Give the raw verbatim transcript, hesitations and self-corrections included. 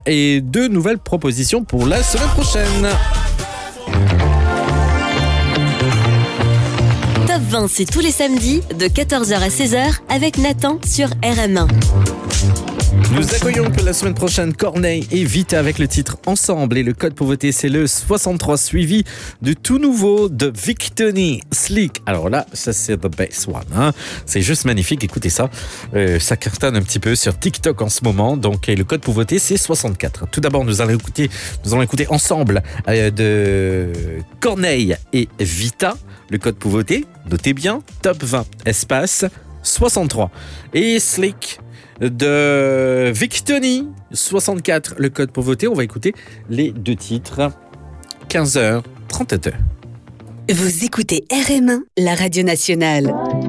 et deux nouvelles propositions pour la semaine prochaine. Top vingt, c'est tous les samedis de quatorze heures à seize heures avec Nathan sur R M un. Nous accueillons pour la semaine prochaine Corneille et Vita avec le titre Ensemble et le code pour voter c'est le soixante-trois suivi du tout nouveau de Victony Slick. Alors là, ça c'est the best one, hein. C'est juste magnifique, écoutez ça. Euh, ça cartonne un petit peu sur TikTok en ce moment. Donc et le code pour voter c'est soixante-quatre. Tout d'abord, nous allons écouter, nous allons écouter Ensemble euh, de Corneille et Vita. Le code pour voter, notez bien, top vingt, espace soixante-trois. Et Slick de Victony, soixante-quatre, le code pour voter. On va écouter les deux titres, quinze heures trente-deux. Vous écoutez R M un, la radio nationale.